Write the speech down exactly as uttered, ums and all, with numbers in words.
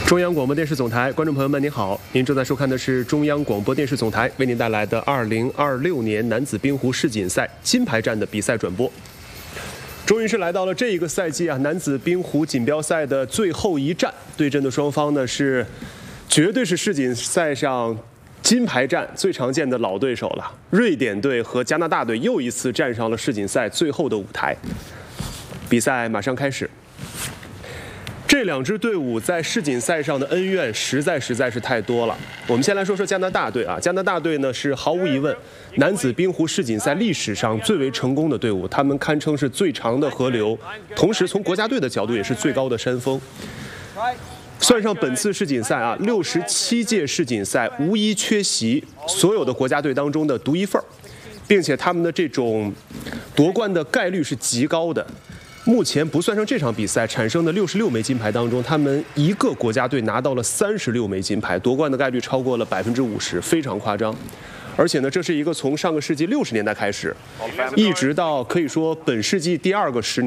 中央广播电视总台观众朋友们，您好，您正在收看的是中央广播电视总台为您带来的二零二六年男子冰壶世锦赛金牌战的比赛转播。终于是来到了这一个赛季啊，男子冰壶锦标赛的最后一战，对阵的双方呢是绝对是世锦赛上金牌战最常见的老对手了。瑞典队和加拿大队又一次站上了世锦赛最后的舞台。比赛马上开始。这两支队伍在世锦赛上的恩怨实在实在是太多了。我们先来说说加拿大队啊，加拿大队呢是毫无疑问男子冰壶世锦赛历史上最为成功的队伍，他们堪称是最长的河流，同时从国家队的角度也是最高的山峰。算上本次世锦赛啊，六十七届世锦赛无一缺席所有的国家队当中的独一份儿，并且他们的这种夺冠的概率是极高的。目前不算上这场比赛产生的六十六枚金牌当中，他们一个国家队拿到了三十六枚金牌，夺冠的概率超过了百分之五十，非常夸张。而且呢，这是一个从上个世纪六十年代开始，一直到可以说本世纪第二个十年。